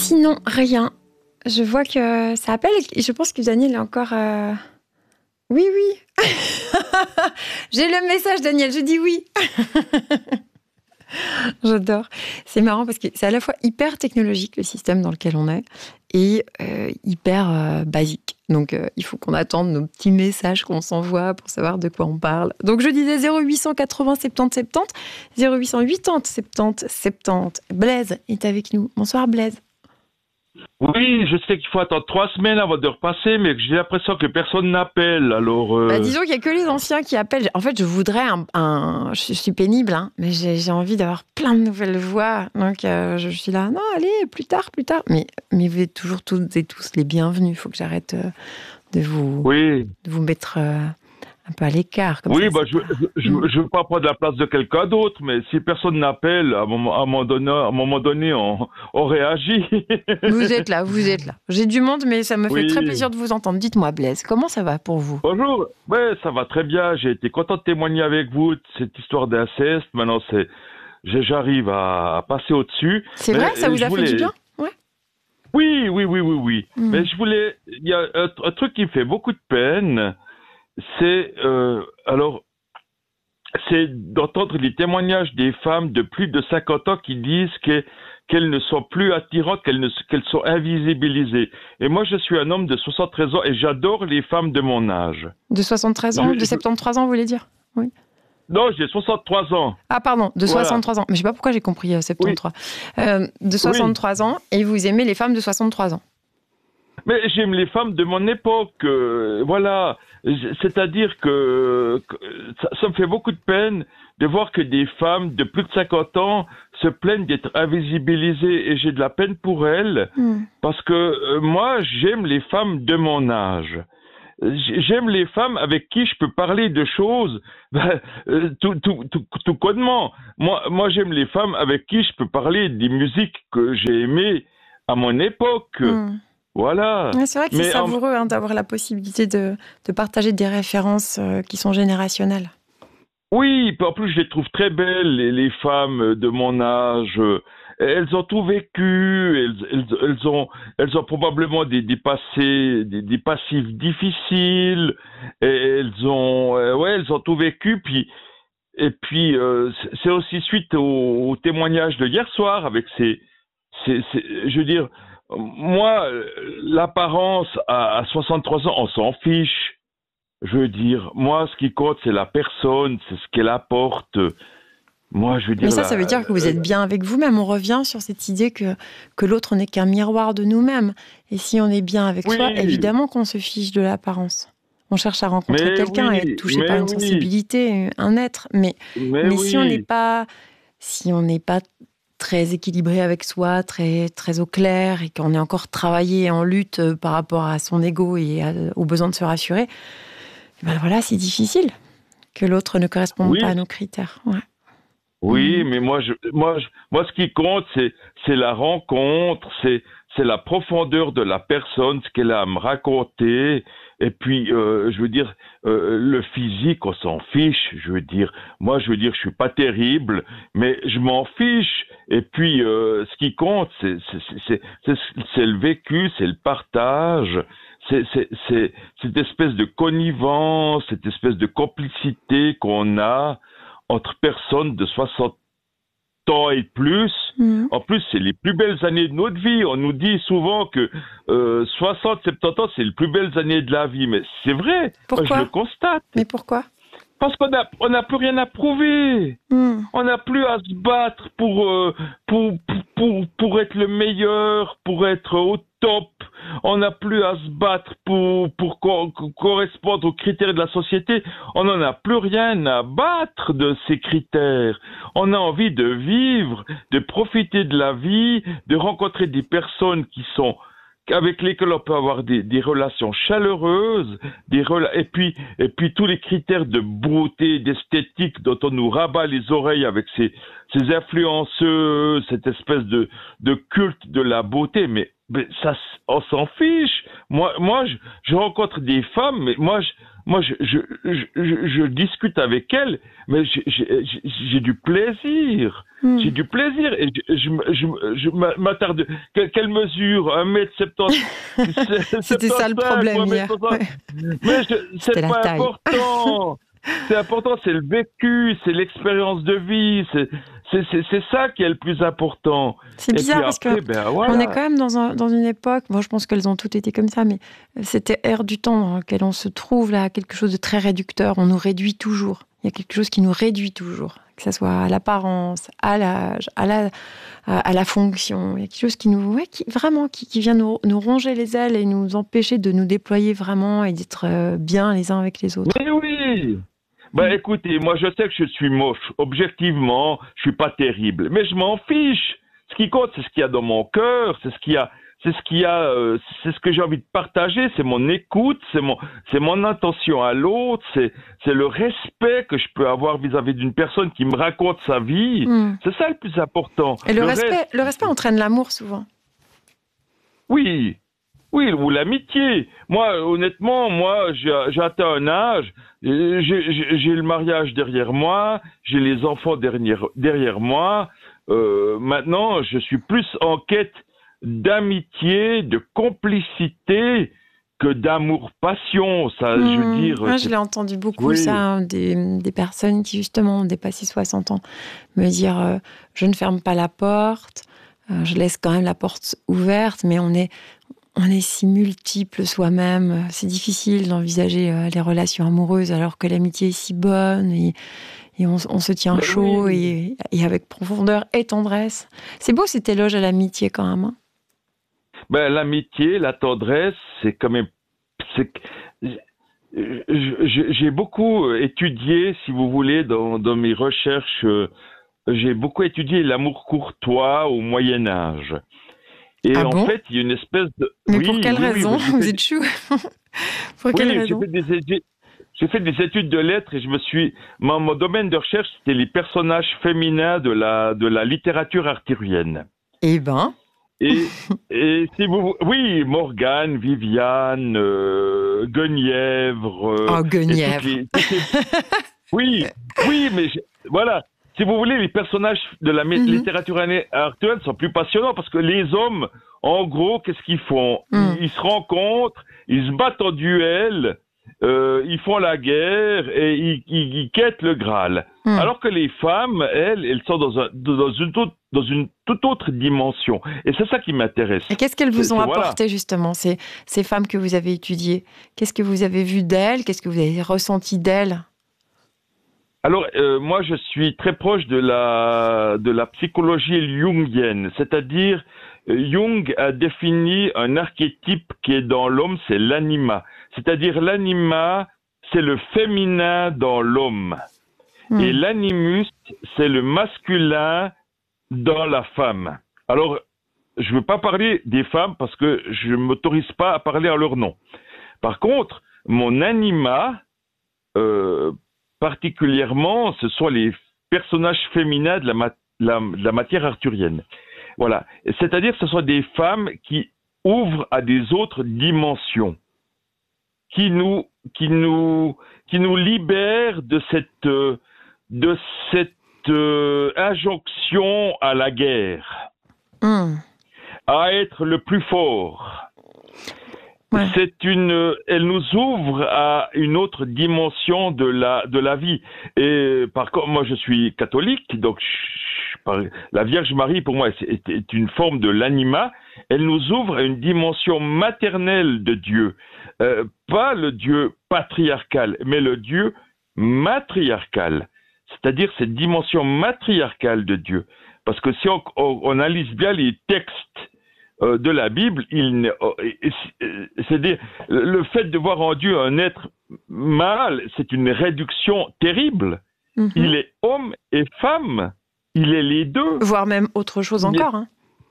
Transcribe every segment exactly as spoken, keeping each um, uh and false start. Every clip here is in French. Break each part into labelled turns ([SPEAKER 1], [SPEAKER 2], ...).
[SPEAKER 1] Sinon, rien. Je vois que ça appelle et je pense que Daniel est encore... Euh... Oui, oui. J'ai le message, Daniel, je dis oui. J'adore. C'est marrant parce que c'est à la fois hyper technologique, le système dans lequel on est, et euh, hyper euh, basique. Donc, euh, il faut qu'on attende nos petits messages qu'on s'envoie pour savoir de quoi on parle. Donc, je disais zéro huit cent quatre-vingts soixante-dix soixante-dix, zéro huit cent quatre-vingts soixante-dix soixante-dix. Blaise est avec nous. Bonsoir, Blaise.
[SPEAKER 2] Oui, je sais qu'il faut attendre trois semaines avant de repasser, mais j'ai l'impression que personne n'appelle. Alors, euh...
[SPEAKER 1] bah, disons qu'il n'y a que les anciens qui appellent. En fait, je voudrais un... un... Je suis pénible, hein, mais j'ai, j'ai envie d'avoir plein de nouvelles voix. Donc, euh, je suis là, non, allez, plus tard, plus tard. Mais, mais vous êtes toujours toutes et tous les bienvenus. Il faut que j'arrête euh, de, vous...
[SPEAKER 2] oui.
[SPEAKER 1] de vous mettre... Euh... un peu à l'écart. Comme
[SPEAKER 2] oui,
[SPEAKER 1] ça,
[SPEAKER 2] bah, je ne veux pas prendre la place de quelqu'un d'autre, mais si personne n'appelle, à un moment, à un moment donné, à un moment donné on, on réagit.
[SPEAKER 1] Vous êtes là, vous êtes là. J'ai du monde, mais ça me
[SPEAKER 2] oui.
[SPEAKER 1] fait très plaisir de vous entendre. Dites-moi, Blaise, comment ça va pour vous?
[SPEAKER 2] Bonjour. Ouais, ça va très bien. J'ai été content de témoigner avec vous de cette histoire d'inceste. Maintenant, c'est, j'arrive à, à passer au-dessus.
[SPEAKER 1] C'est vrai, ça vous a voulais... fait du bien? Ouais.
[SPEAKER 2] Oui, oui, oui, oui, oui.
[SPEAKER 1] Mmh.
[SPEAKER 2] Mais je voulais, il y a un, un truc qui me fait beaucoup de peine. C'est euh, alors c'est d'entendre les témoignages des femmes de plus de cinquante ans qui disent que, qu'elles ne sont plus attirantes, qu'elles, ne, qu'elles sont invisibilisées. Et moi, je suis un homme de soixante-treize ans et j'adore les femmes de mon âge.
[SPEAKER 1] De soixante-treize ans,
[SPEAKER 2] je,
[SPEAKER 1] de soixante-treize ans, vous voulez dire? Oui.
[SPEAKER 2] Non, j'ai soixante-trois ans.
[SPEAKER 1] Ah, pardon, de
[SPEAKER 2] voilà.
[SPEAKER 1] soixante-trois ans. Mais je ne sais pas pourquoi j'ai compris euh, soixante-treize. Oui. Euh, de soixante-trois oui. ans, et vous aimez les femmes de soixante-trois ans.
[SPEAKER 2] Mais j'aime les femmes de mon époque, euh, voilà. C'est-à-dire que, que ça, ça me fait beaucoup de peine de voir que des femmes de plus de cinquante ans se plaignent d'être invisibilisées et j'ai de la peine pour elles mm. parce que euh, moi, j'aime les femmes de mon âge. J'aime les femmes avec qui je peux parler de choses ben, euh, tout, tout, tout, tout connement. Moi, moi, j'aime les femmes avec qui je peux parler des musiques que j'ai aimées à mon époque. Mm. Voilà.
[SPEAKER 1] Ouais, c'est vrai que mais c'est savoureux en... hein, d'avoir la possibilité de, de partager des références euh, qui sont générationnelles.
[SPEAKER 2] Oui, en plus je les trouve très belles, les, les femmes de mon âge. Elles ont tout vécu, elles, elles, elles, ont, elles ont probablement des, des passés, des, des passifs difficiles. Et elles ont, euh, ouais, elles ont tout vécu. Puis, et puis euh, c'est aussi suite au, au témoignage de hier soir avec ces, ces, ces je veux dire. Moi, l'apparence à, à soixante-trois ans, on s'en fiche. Je veux dire, moi, ce qui compte, c'est la personne, c'est ce qu'elle apporte. Moi, je veux dire.
[SPEAKER 1] Mais ça,
[SPEAKER 2] la,
[SPEAKER 1] ça veut dire que vous êtes bien avec vous-même. On revient sur cette idée que, que l'autre n'est qu'un miroir de nous-mêmes. Et si on est bien avec oui. soi, évidemment qu'on se fiche de l'apparence. On cherche à rencontrer mais quelqu'un oui, et être touché par une oui. sensibilité, un être. Mais, mais, mais oui. si on n'est pas, si on n'est pas très équilibré avec soi, très, très au clair, et qu'on est encore travaillé en lutte par rapport à son ego et à, au besoin de se rassurer, ben voilà, c'est difficile que l'autre ne corresponde oui. pas à nos critères. Ouais.
[SPEAKER 2] Oui, mmh. mais moi, je, moi, je, moi, ce qui compte, c'est, c'est la rencontre, c'est, c'est la profondeur de la personne, ce qu'elle a à me raconter. Et puis, euh, je veux dire, euh, le physique, on s'en fiche. Je veux dire, moi, je veux dire, je suis pas terrible, mais je m'en fiche. Et puis, euh, ce qui compte, c'est, c'est, c'est, c'est, c'est le vécu, c'est le partage, c'est, c'est, c'est cette espèce de connivence, cette espèce de complicité qu'on a entre personnes de soixante ans et plus. Mmh. En plus, c'est les plus belles années de notre vie. On nous dit souvent que euh, soixante, soixante-dix ans, c'est les plus belles années de la vie. Mais c'est vrai.
[SPEAKER 1] Pourquoi ?
[SPEAKER 2] Moi, je le constate.
[SPEAKER 1] Mais pourquoi ?
[SPEAKER 2] Parce qu'on a, on n'a plus rien à prouver. Mmh. On n'a plus à se battre pour, euh, pour, pour, pour, pour être le meilleur, pour être au top. On n'a plus à se battre pour, pour co- correspondre aux critères de la société. On n'en a plus rien à battre de ces critères. On a envie de vivre, de profiter de la vie, de rencontrer des personnes qui sont avec lesquels on peut avoir des, des relations chaleureuses, des rela- et puis et puis tous les critères de beauté, d'esthétique dont on nous rabat les oreilles avec ces ces influenceuses, cette espèce de de culte de la beauté. Mais mais ça, on s'en fiche. Moi, moi, je, je rencontre des femmes, mais moi, je, moi, je, je, je, je, je discute avec elles, mais j'ai, j'ai, j'ai du plaisir. Mm. J'ai du plaisir et je, je, je, je m'attarde. Quelle mesure? un mètre soixante-dix.
[SPEAKER 1] C'était ça le problème hier. Ouais.
[SPEAKER 2] Mais je, c'est pas taille. important. C'est important, c'est le vécu, c'est l'expérience de vie, c'est, c'est, c'est, c'est ça qui est le plus important.
[SPEAKER 1] C'est bizarre parce qu'on ben, voilà. est quand même dans, un, dans une époque, moi je pense qu'elles ont toutes été comme ça, mais c'était ère du temps dans lequel on se trouve là, quelque chose de très réducteur, on nous réduit toujours. Il y a quelque chose qui nous réduit toujours, que ce soit à l'apparence, à l'âge, à la, à la fonction. Il y a quelque chose qui nous, ouais, qui, vraiment, qui, qui vient nous, nous ronger les ailes et nous empêcher de nous déployer vraiment et d'être bien les uns avec les autres.
[SPEAKER 2] Mais oui! Bah écoutez, moi je sais que je suis moche. Objectivement, je suis pas terrible, mais je m'en fiche. Ce qui compte, c'est ce qu'il y a dans mon cœur, c'est ce qu'il y a, c'est ce qu'il y a, euh, c'est ce que j'ai envie de partager, c'est mon écoute, c'est mon, c'est mon intention à l'autre, c'est, c'est le respect que je peux avoir vis-à-vis d'une personne qui me raconte sa vie. Mmh. C'est ça le plus important.
[SPEAKER 1] Et le, le respect, reste... le respect entraîne l'amour souvent.
[SPEAKER 2] Oui. Oui, ou l'amitié. Moi, honnêtement, moi, j'ai, j'ai atteint un âge, j'ai, j'ai, j'ai le mariage derrière moi, j'ai les enfants derrière, derrière moi. Euh, maintenant, je suis plus en quête d'amitié, de complicité que d'amour-passion. Ça, mmh, je veux dire.
[SPEAKER 1] Moi, je l'ai entendu beaucoup, oui. ça, hein, des, des personnes qui, justement, ont dépassé soixante ans, me dire euh, je ne ferme pas la porte, euh, je laisse quand même la porte ouverte, mais on est. On est si multiples soi-même, c'est difficile d'envisager euh, les relations amoureuses alors que l'amitié est si bonne et, et on, on se tient chaud oui. et, et avec profondeur et tendresse. C'est beau cet éloge à l'amitié quand même. Hein.
[SPEAKER 2] Ben, l'amitié, la tendresse, c'est quand même... C'est, j'ai beaucoup étudié, si vous voulez, dans, dans mes recherches, euh, j'ai beaucoup étudié l'amour courtois au Moyen-Âge. Et
[SPEAKER 1] ah
[SPEAKER 2] en
[SPEAKER 1] bon
[SPEAKER 2] fait, il y a une espèce de...
[SPEAKER 1] Mais
[SPEAKER 2] oui,
[SPEAKER 1] pour quelle
[SPEAKER 2] oui,
[SPEAKER 1] raison?
[SPEAKER 2] oui,
[SPEAKER 1] Vous
[SPEAKER 2] fait...
[SPEAKER 1] êtes chou. Pour quelle
[SPEAKER 2] oui,
[SPEAKER 1] raison?
[SPEAKER 2] j'ai fait, des études... j'ai fait des études de lettres et je me suis... Mon, mon domaine de recherche, c'était les personnages féminins de la, de la littérature arthurienne.
[SPEAKER 1] Eh ben...
[SPEAKER 2] Et, et si vous... Oui, Morgane, Viviane, euh, Guenièvre... Euh,
[SPEAKER 1] oh, Guenièvre
[SPEAKER 2] les... Oui, oui, mais je... voilà... Si vous voulez, les personnages de la mm-hmm. littérature arthurienne sont plus passionnants parce que les hommes, en gros, qu'est-ce qu'ils font? mm. ils, ils se rencontrent, ils se battent en duel, euh, ils font la guerre et ils, ils, ils quêtent le Graal. Mm. Alors que les femmes, elles, elles sont dans, un, dans, une, toute, dans une toute autre dimension. Et c'est ça qui m'intéresse.
[SPEAKER 1] Et qu'est-ce qu'elles vous
[SPEAKER 2] c'est,
[SPEAKER 1] ont
[SPEAKER 2] c'est,
[SPEAKER 1] apporté,
[SPEAKER 2] voilà.
[SPEAKER 1] justement, ces, ces femmes que vous avez étudiées? Qu'est-ce que vous avez vu d'elles? Qu'est-ce que vous avez ressenti d'elles?
[SPEAKER 2] Alors, euh, moi, je suis très proche de la de la psychologie jungienne, c'est-à-dire euh, Jung a défini un archétype qui est dans l'homme, c'est l'anima. C'est-à-dire l'anima, c'est le féminin dans l'homme. Mmh. Et l'animus, c'est le masculin dans la femme. Alors, je ne veux pas parler des femmes parce que je ne m'autorise pas à parler en leur nom. Par contre, mon anima... Euh, particulièrement, ce sont les personnages féminins de la, ma- la, de la matière arthurienne. Voilà. C'est-à-dire que ce sont des femmes qui ouvrent à des autres dimensions, qui nous, qui nous, qui nous libèrent de cette, de cette euh, injonction à la guerre, mmh. à être le plus fort. Ouais. C'est une, elle nous ouvre à une autre dimension de la de la vie. Et par contre, moi, je suis catholique, donc je, la Vierge Marie pour moi est, est une forme de l'anima. Elle nous ouvre à une dimension maternelle de Dieu, euh, pas le Dieu patriarcal, mais le Dieu matriarcal, c'est-à-dire cette dimension matriarcale de Dieu. Parce que si on, on, on analyse bien les textes de la Bible, il, c'est-à-dire le fait de voir en Dieu un être mâle, c'est une réduction terrible. Mm-hmm. Il est homme et femme, il est les deux.
[SPEAKER 1] Voire même autre chose il encore. Est... Hein.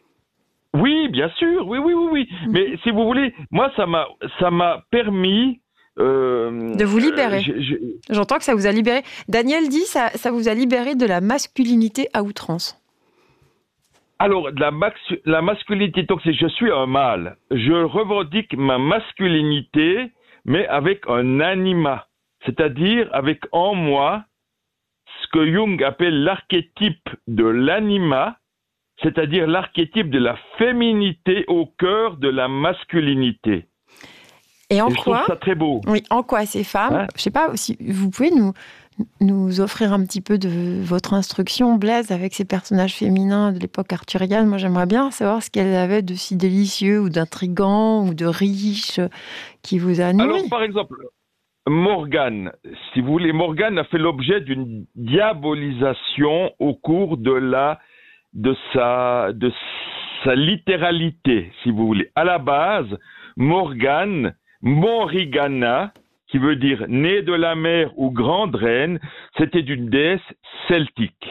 [SPEAKER 2] Oui, bien sûr, oui, oui, oui, oui. Mm-hmm. Mais si vous voulez, moi, ça m'a, ça m'a permis
[SPEAKER 1] euh, de vous libérer. Euh, je, je... J'entends que ça vous a libéré. Daniel dit ça, ça vous a libéré de la masculinité à outrance.
[SPEAKER 2] Alors, la, max- la masculinité toxique, je suis un mâle. Je revendique ma masculinité, mais avec un anima, c'est-à-dire avec en moi ce que Jung appelle l'archétype de l'anima, c'est-à-dire l'archétype de la féminité au cœur de la masculinité.
[SPEAKER 1] Et en
[SPEAKER 2] Et je
[SPEAKER 1] quoi
[SPEAKER 2] trouve ça très beau.
[SPEAKER 1] Oui, en quoi ces femmes,
[SPEAKER 2] Hein?
[SPEAKER 1] je sais pas, si vous pouvez nous, nous offrir un petit peu de votre instruction, Blaise, avec ces personnages féminins de l'époque arthurienne. Moi, j'aimerais bien savoir ce qu'elles avaient de si délicieux ou d'intrigant ou de riche qui vous a nourri.
[SPEAKER 2] Alors, par exemple, Morgane, si vous voulez, Morgane a fait l'objet d'une diabolisation au cours de la de sa de sa littéralité, si vous voulez. À la base, Morgane, Morigana, qui veut dire née de la mer ou grande reine, c'était une déesse celtique.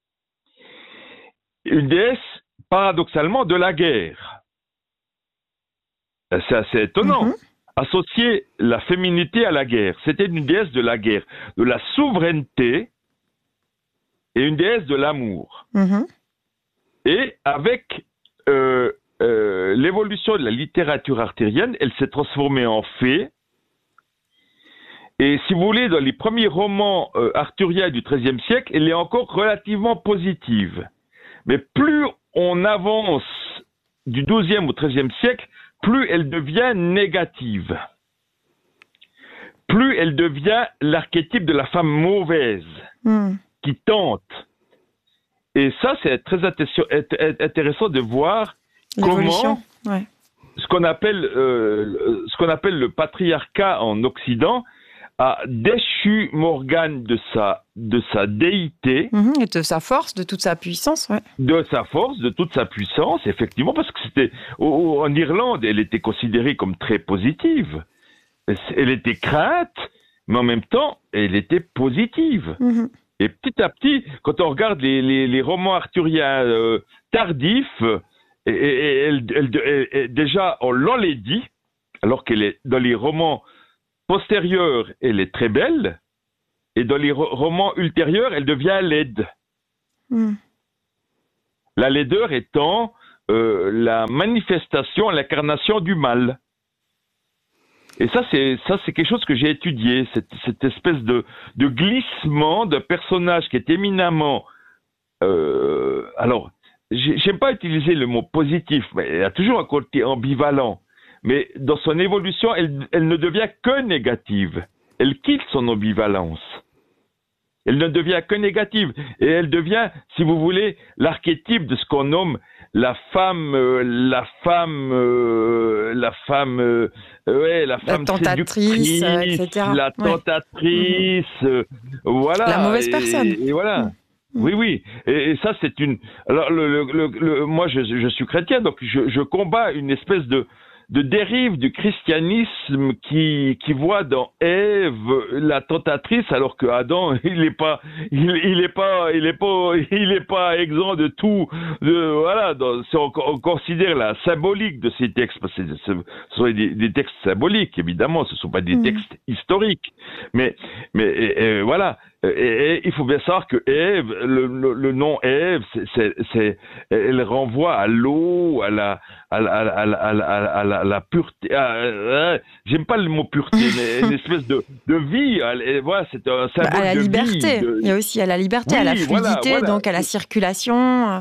[SPEAKER 2] Une déesse, paradoxalement, de la guerre. C'est assez étonnant. Mm-hmm. Associer la féminité à la guerre. C'était une déesse de la guerre, de la souveraineté et une déesse de l'amour. Mm-hmm. Et avec euh, euh, l'évolution de la littérature arthurienne, elle s'est transformée en fée. Et si vous voulez, dans les premiers romans euh, arthuriens du treizième siècle, elle est encore relativement positive. Mais plus on avance du douzième au treizième siècle, plus elle devient négative. Plus elle devient l'archétype de la femme mauvaise, mm. qui tente. Et ça, c'est très intéressant de voir comment
[SPEAKER 1] ouais.
[SPEAKER 2] ce qu'on appelle, euh, ce qu'on appelle le patriarcat en Occident a déchu Morgane de sa, de sa déité.
[SPEAKER 1] Mmh, et de sa force, de toute sa puissance. Ouais.
[SPEAKER 2] De sa force, de toute sa puissance, effectivement, parce que c'était au, en Irlande, elle était considérée comme très positive. Elle était crainte, mais en même temps, elle était positive. Mmh. Et petit à petit, quand on regarde les, les, les romans arthuriens euh, tardifs, et, et, et, elle, elle, elle, elle, déjà, on l'enlaidit, alors qu'elle est dans les romans postérieure, elle est très belle, et dans les ro- romans ultérieurs, elle devient laide. Mm. La laideur étant euh, la manifestation, l'incarnation du mal. Et ça, c'est ça, c'est quelque chose que j'ai étudié, cette, cette espèce de, de glissement d'un personnage qui est éminemment... Euh, alors, j'aime pas utiliser le mot positif, mais il y a toujours un côté ambivalent. Mais dans son évolution, elle, elle ne devient que négative. Elle quitte son ambivalence. Elle ne devient que négative. Et elle devient, si vous voulez, l'archétype de ce qu'on nomme la femme, euh, la femme, euh, la femme, euh, ouais, la femme
[SPEAKER 1] la tentatrice, euh, et cetera.
[SPEAKER 2] La tentatrice, ouais. euh, voilà.
[SPEAKER 1] La mauvaise personne.
[SPEAKER 2] Et, et voilà. Mmh. Oui, oui. Et, et ça, c'est une. Alors, le, le, le, le, moi, je, je suis chrétien, donc je, je combats une espèce de. de dérive du christianisme qui qui voit dans Ève la tentatrice alors que Adam il est pas il, il est pas il est pas il est pas exempt de tout de voilà dans, si on, on considère la symbolique de ces textes parce que ce sont des, des textes symboliques évidemment, ce sont pas des mmh. textes historiques mais mais et, et, voilà et, et, il faut bien savoir que Ève le, le, le nom Ève c'est, c'est, c'est elle renvoie à l'eau à la à la, à la, à la, à la, à la, à la pureté, ah, euh, j'aime pas le mot pureté, mais une espèce de, de vie, et voilà, c'est un symbole
[SPEAKER 1] bah, à la
[SPEAKER 2] de
[SPEAKER 1] liberté.
[SPEAKER 2] vie. De...
[SPEAKER 1] Il y a aussi à la liberté, oui, à la fluidité, voilà, voilà. donc à la circulation.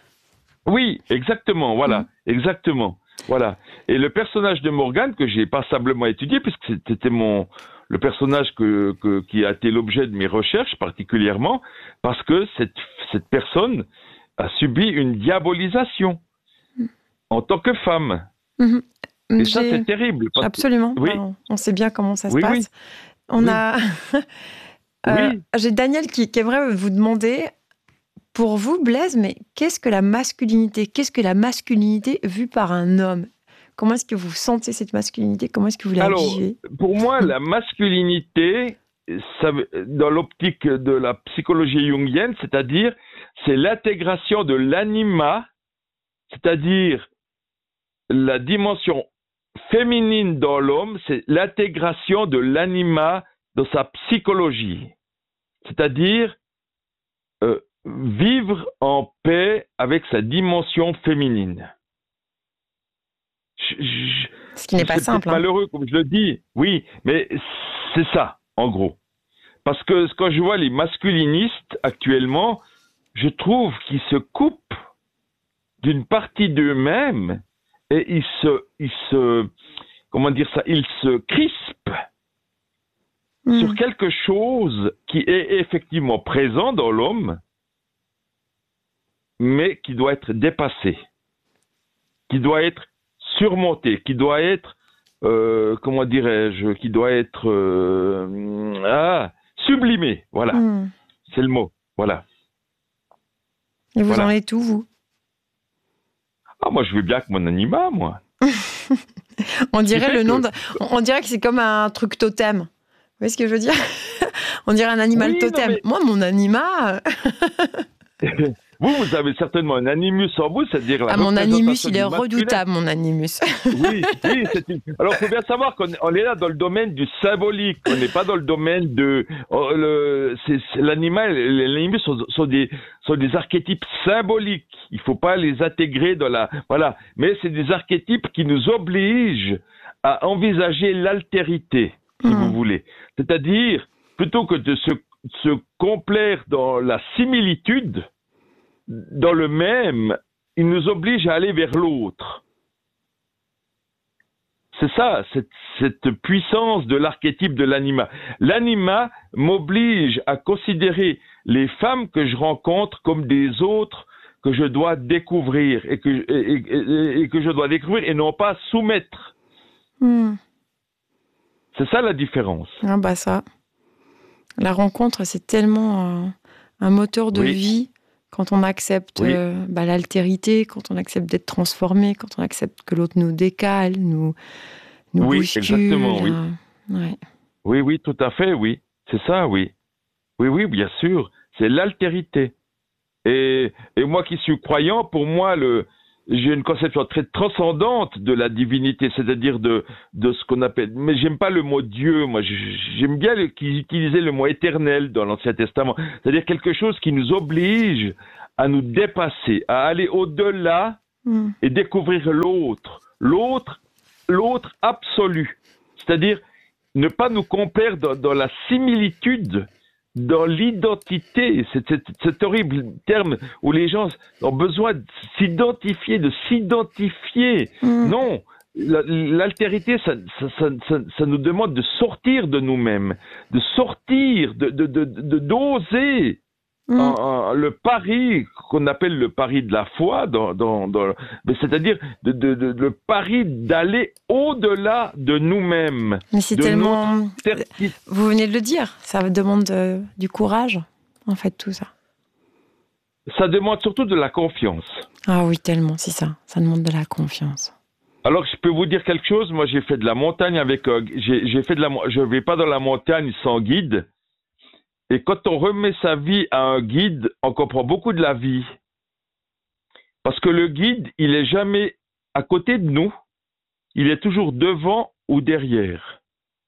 [SPEAKER 2] Oui, exactement, voilà, mmh. exactement, voilà. Et le personnage de Morgane, que j'ai passablement étudié, puisque c'était mon, le personnage que, que, qui a été l'objet de mes recherches particulièrement, parce que cette, cette personne a subi une diabolisation. En tant que femme. Mmh. Et j'ai... ça, c'est terrible. Parce
[SPEAKER 1] Absolument.
[SPEAKER 2] que... oui.
[SPEAKER 1] on, on sait bien comment ça se
[SPEAKER 2] oui,
[SPEAKER 1] passe.
[SPEAKER 2] Oui.
[SPEAKER 1] On
[SPEAKER 2] oui.
[SPEAKER 1] a... euh,
[SPEAKER 2] oui.
[SPEAKER 1] J'ai Daniel qui, qui aimerait vous demander, pour vous, Blaise, mais qu'est-ce que la masculinité ? Qu'est-ce que la masculinité vue par un homme ? Comment est-ce que vous sentez cette masculinité ? Comment est-ce que vous la
[SPEAKER 2] Alors,
[SPEAKER 1] vivez ?
[SPEAKER 2] pour moi, la masculinité, ça, dans l'optique de la psychologie jungienne, c'est-à-dire, c'est l'intégration de l'anima, c'est-à-dire la dimension féminine dans l'homme, c'est l'intégration de l'anima dans sa psychologie. C'est-à-dire euh, vivre en paix avec sa dimension féminine.
[SPEAKER 1] Je, je, Ce qui n'est pas simple.
[SPEAKER 2] C'est malheureux, hein. Comme je le dis, oui, mais c'est ça, en gros. Parce que quand je vois les masculinistes actuellement, je trouve qu'ils se coupent d'une partie d'eux-mêmes et ils se, ils se, comment dire ça, ils se crispent mmh. sur quelque chose qui est effectivement présent dans l'homme, mais qui doit être dépassé, qui doit être surmonté, qui doit être, euh, comment dirais-je, qui doit être euh, ah, sublimé, voilà, mmh. c'est le mot, voilà.
[SPEAKER 1] Et vous
[SPEAKER 2] voilà.
[SPEAKER 1] en êtes où, vous?
[SPEAKER 2] Ah, moi, je vais bien avec mon anima, moi.
[SPEAKER 1] on dirait le que... nom de... On dirait que c'est comme un truc totem. Vous voyez ce que je veux dire? On dirait un animal oui, totem. Mais... Moi, mon anima...
[SPEAKER 2] Vous, vous avez certainement un animus en vous, c'est-à-dire la
[SPEAKER 1] ah, mon animus, il est redoutable, mon animus.
[SPEAKER 2] oui, oui. C'est une... Alors, il faut bien savoir qu'on on est là dans le domaine du symbolique. On n'est pas dans le domaine de... Oh, le... c'est, c'est l'animal, l'animus sont, sont, des, sont des archétypes symboliques. Il ne faut pas les intégrer dans la... Voilà. Mais c'est des archétypes qui nous obligent à envisager l'altérité, si mmh. vous voulez. C'est-à-dire, plutôt que de se, se complaire dans la similitude, dans le même, il nous oblige à aller vers l'autre. C'est ça, cette, cette puissance de l'archétype de l'anima. L'anima m'oblige à considérer les femmes que je rencontre comme des autres que je dois découvrir et que, et, et, et que je dois découvrir et non pas soumettre. Mm. C'est ça la différence.
[SPEAKER 1] Ah bah ça. La rencontre, c'est tellement euh, un moteur de oui. vie. Quand on accepte oui. euh, bah, l'altérité, quand on accepte d'être transformé, quand on accepte que l'autre nous décale, nous, nous
[SPEAKER 2] oui,
[SPEAKER 1] bouscule.
[SPEAKER 2] Exactement, oui.
[SPEAKER 1] Euh, ouais.
[SPEAKER 2] Oui, oui, tout à fait, oui. C'est ça, oui. Oui, oui, bien sûr. C'est l'altérité. Et, et moi qui suis croyant, pour moi, le, j'ai une conception très transcendante de la divinité, c'est-à-dire de, de ce qu'on appelle... Mais j'aime pas le mot Dieu, moi. J'aime bien le, qu'ils utilisaient le mot éternel dans l'Ancien Testament. C'est-à-dire quelque chose qui nous oblige à nous dépasser, à aller au-delà mm. et découvrir l'autre. L'autre, l'autre absolu. C'est-à-dire ne pas nous complaire dans, dans la similitude, dans l'identité, c'est cet, cet horrible terme où les gens ont besoin de s'identifier, de s'identifier. Mmh. Non, la, l'altérité, ça, ça, ça, ça, ça nous demande de sortir de nous-mêmes, de sortir, de, de, de, de d'oser mmh. en, en, le pari qu'on appelle le pari de la foi, dans, dans, dans, c'est-à-dire de, de, de, le pari d'aller au-delà de nous-mêmes.
[SPEAKER 1] Mais c'est
[SPEAKER 2] de
[SPEAKER 1] tellement... Certi... Vous venez de le dire, ça demande euh, du courage, en fait, tout ça.
[SPEAKER 2] Ça demande surtout de la confiance.
[SPEAKER 1] Ah oui, tellement, c'est ça. Ça demande de la confiance.
[SPEAKER 2] Alors, je peux vous dire quelque chose. Moi, j'ai fait de la montagne avec... Euh, j'ai, j'ai fait de la... Je vais pas dans la montagne sans guide. Et quand on remet sa vie à un guide, on comprend beaucoup de la vie. Parce que le guide, il est jamais à côté de nous. Il est toujours devant ou derrière.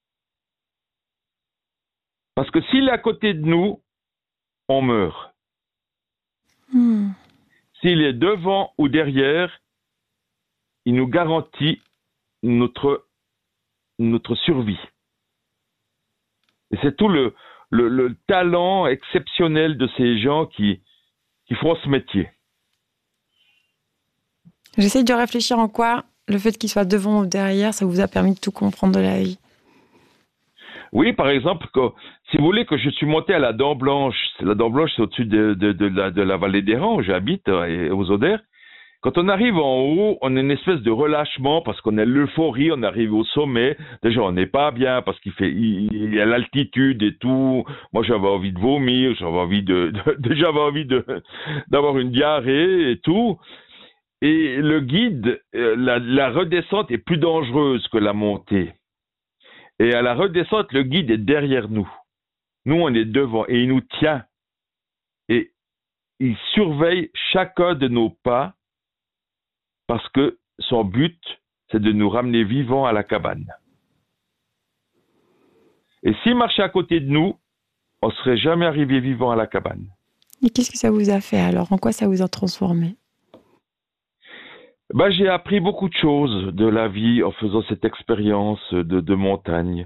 [SPEAKER 2] Parce que s'il est à côté de nous, on meurt. Mmh. S'il est devant ou derrière, il nous garantit notre, notre survie. Et c'est tout le... Le, le talent exceptionnel de ces gens qui, qui font ce métier.
[SPEAKER 1] J'essaie de réfléchir en quoi le fait qu'il soit devant ou derrière, ça vous a permis de tout comprendre de la vie.
[SPEAKER 2] Oui, par exemple, que, si vous voulez que je suis monté à la Dent Blanche, la Dent Blanche c'est au-dessus de, de, de, la, de la vallée des Rangs où j'habite, et aux Odères. Quand on arrive en haut, on a une espèce de relâchement parce qu'on a l'euphorie, on arrive au sommet. Déjà, on n'est pas bien parce qu'il fait, il, il y a l'altitude et tout. Moi, j'avais envie de vomir, j'avais envie de, de j'avais envie de, d'avoir une diarrhée et tout. Et le guide, la, la redescente est plus dangereuse que la montée. Et à la redescente, le guide est derrière nous. Nous, on est devant et il nous tient. Et il surveille chacun de nos pas. Parce que son but, c'est de nous ramener vivants à la cabane. Et s'il marchait à côté de nous, on ne serait jamais arrivé vivant à la cabane.
[SPEAKER 1] Et qu'est-ce que ça vous a fait alors? En quoi ça vous a transformé?
[SPEAKER 2] Bah, j'ai appris beaucoup de choses de la vie en faisant cette expérience de, de montagne.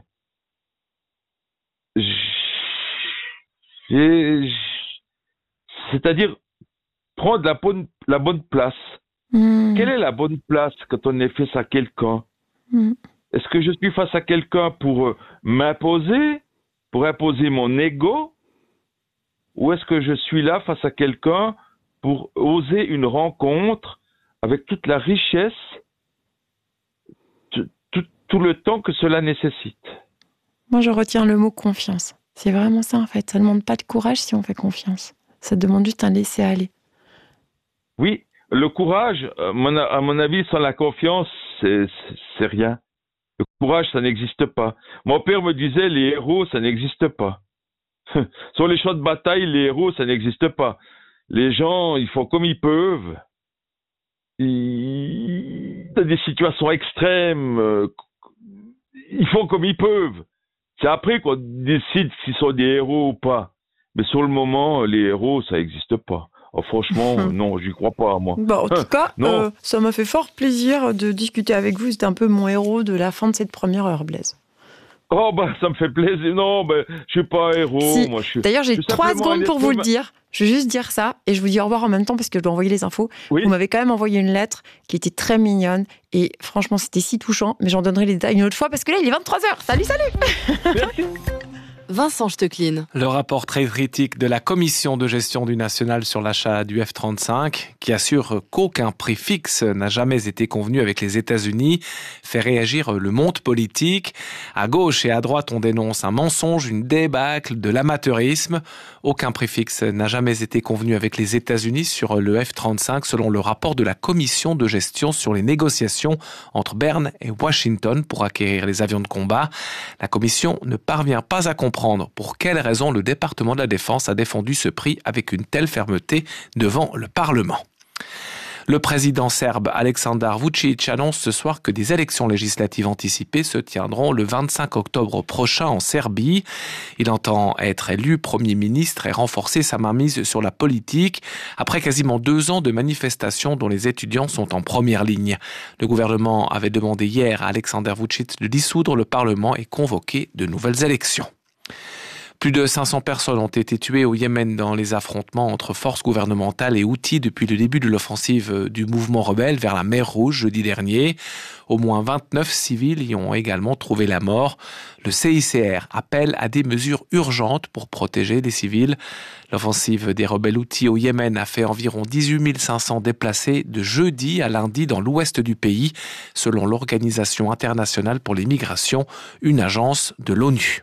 [SPEAKER 2] J'ai, c'est-à-dire prendre la bonne, la bonne place. Mmh. Quelle est la bonne place quand on est face à quelqu'un? mmh. Est-ce que je suis face à quelqu'un pour euh, m'imposer, pour imposer mon ego, ou est-ce que je suis là face à quelqu'un pour oser une rencontre avec toute la richesse, tout, tout, tout le temps que cela nécessite?
[SPEAKER 1] Moi, je retiens le mot confiance. C'est vraiment ça, en fait. Ça ne demande pas de courage si on fait confiance. Ça demande juste un laisser-aller.
[SPEAKER 2] Oui, le courage, à mon avis, sans la confiance, c'est, c'est rien. Le courage, ça n'existe pas. Mon père me disait, les héros, ça n'existe pas. Sur les champs de bataille, les héros, ça n'existe pas. Les gens, ils font comme ils peuvent. Ils... Dans des situations extrêmes, euh, ils font comme ils peuvent. C'est après qu'on décide s'ils sont des héros ou pas. Mais sur le moment, les héros, ça n'existe pas. Oh, franchement, non, j'y crois pas, moi.
[SPEAKER 1] Bon, en tout cas, euh, ça m'a fait fort plaisir de discuter avec vous. C'était un peu mon héros de la fin de cette première heure, Blaise.
[SPEAKER 2] Oh, bah, ça me fait plaisir. Non, ben, bah, je suis pas un héros.
[SPEAKER 1] Si.
[SPEAKER 2] Moi, je suis...
[SPEAKER 1] D'ailleurs, j'ai trois secondes pour vous le dire. Je vais juste dire ça et je vous dis au revoir en même temps parce que je dois envoyer les infos. Oui. Vous m'avez quand même envoyé une lettre qui était très mignonne et franchement, c'était si touchant. Mais j'en donnerai les détails une autre fois parce que là, il est vingt-trois heures. Salut, salut.
[SPEAKER 2] Merci.
[SPEAKER 3] Vincent Stechlin.
[SPEAKER 4] Le rapport très critique de la commission de gestion du national sur l'achat du F trente-cinq, qui assure qu'aucun prix fixe n'a jamais été convenu avec les États-Unis, fait réagir le monde politique. À gauche et à droite, on dénonce un mensonge, une débâcle, de l'amateurisme. Aucun prix fixe n'a jamais été convenu avec les États-Unis sur le F trente-cinq, selon le rapport de la commission de gestion sur les négociations entre Berne et Washington pour acquérir les avions de combat. La commission ne parvient pas à comprendre pour quelles raisons le département de la Défense a défendu ce prix avec une telle fermeté devant le Parlement. Le président serbe Aleksandar Vučić annonce ce soir que des élections législatives anticipées se tiendront le vingt-cinq octobre prochain en Serbie. Il entend être élu Premier ministre et renforcer sa mainmise sur la politique après quasiment deux ans de manifestations dont les étudiants sont en première ligne. Le gouvernement avait demandé hier à Aleksandar Vučić de dissoudre le Parlement et convoquer de nouvelles élections. Plus de cinq cents personnes ont été tuées au Yémen dans les affrontements entre forces gouvernementales et Houthis depuis le début de l'offensive du mouvement rebelle vers la mer Rouge jeudi dernier. Au moins vingt-neuf civils y ont également trouvé la mort. Le C I C R appelle à des mesures urgentes pour protéger les civils. L'offensive des rebelles Houthis au Yémen a fait environ dix-huit mille cinq cents déplacés de jeudi à lundi dans l'ouest du pays, selon l'Organisation internationale pour les migrations, une agence de l'ONU.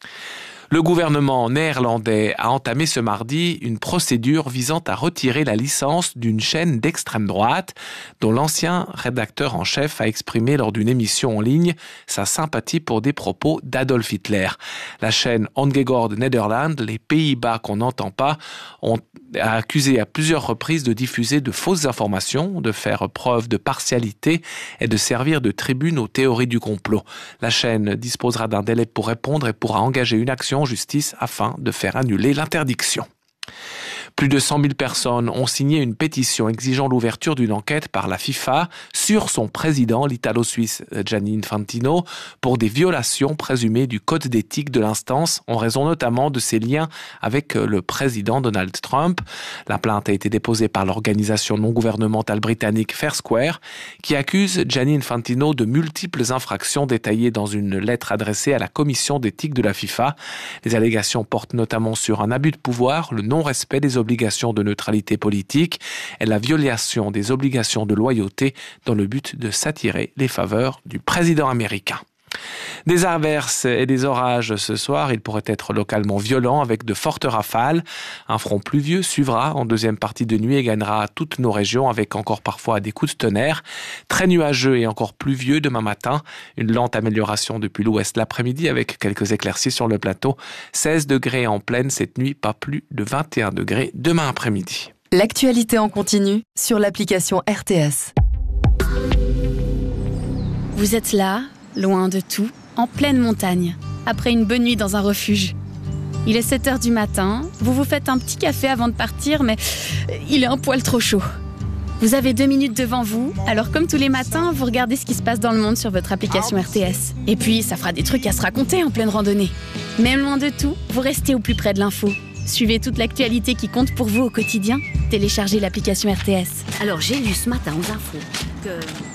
[SPEAKER 4] Le gouvernement néerlandais a entamé ce mardi une procédure visant à retirer la licence d'une chaîne d'extrême droite dont l'ancien rédacteur en chef a exprimé lors d'une émission en ligne sa sympathie pour des propos d'Adolf Hitler. La chaîne Ongehoord Nederland, les Pays-Bas qu'on n'entend pas, ont accusé à plusieurs reprises de diffuser de fausses informations, de faire preuve de partialité et de servir de tribune aux théories du complot. La chaîne disposera d'un délai pour répondre et pourra engager une action en justice afin de faire annuler l'interdiction. Plus de cent mille personnes ont signé une pétition exigeant l'ouverture d'une enquête par la FIFA sur son président, l'Italo-Suisse Gianni Infantino, pour des violations présumées du code d'éthique de l'instance, en raison notamment de ses liens avec le président Donald Trump. La plainte a été déposée par l'organisation non gouvernementale britannique Fair Square, qui accuse Gianni Infantino de multiples infractions détaillées dans une lettre adressée à la commission d'éthique de la FIFA. Les allégations portent notamment sur un abus de pouvoir, le non-respect des obligations de neutralité politique et la violation des obligations de loyauté dans le but de s'attirer les faveurs du président américain. Des averses et des orages ce soir, il pourrait être localement violent avec de fortes rafales. Un front pluvieux suivra en deuxième partie de nuit et gagnera toutes nos régions avec encore parfois des coups de tonnerre. Très nuageux et encore pluvieux demain matin. Une lente amélioration depuis l'ouest l'après-midi avec quelques éclaircies sur le plateau. seize degrés en pleine cette nuit, pas plus de vingt et un degrés demain après-midi.
[SPEAKER 3] L'actualité en continu sur l'application R T S.
[SPEAKER 5] Vous êtes là, loin de tout, en pleine montagne, après une bonne nuit dans un refuge. Il est sept heures du matin, vous vous faites un petit café avant de partir, mais il est un poil trop chaud. Vous avez deux minutes devant vous, alors comme tous les matins, vous regardez ce qui se passe dans le monde sur votre application R T S. Et puis, ça fera des trucs à se raconter en pleine randonnée. Même loin de tout, vous restez au plus près de l'info. Suivez toute l'actualité qui compte pour vous au quotidien. Téléchargez l'application R T S.
[SPEAKER 6] Alors, j'ai lu ce matin aux infos que...